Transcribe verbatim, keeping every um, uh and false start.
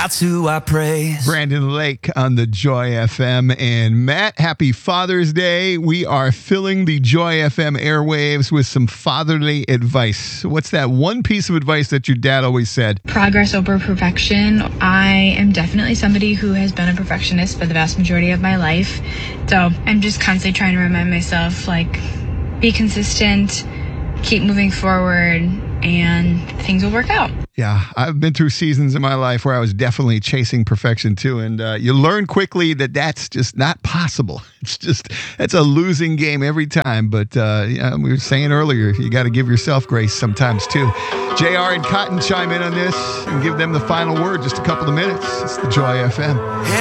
That's who I praise. Brandon Lake on the Joy F M. And Matt, happy Father's Day. We are filling the Joy F M airwaves with some fatherly advice. What's that one piece of advice that your dad always said? Progress over perfection. I am definitely somebody who has been a perfectionist for the vast majority of my life. So I'm just constantly trying to remind myself, like, be consistent, keep moving forward, and things will work out. Yeah, I've been through seasons in my life where I was definitely chasing perfection too. And uh, you learn quickly that that's just not possible. It's just, it's a losing game every time. But uh, yeah, we were saying earlier, you got to give yourself grace sometimes too. J R and Cotton chime in on this and give them the final word. Just a couple of minutes. It's the Joy F M.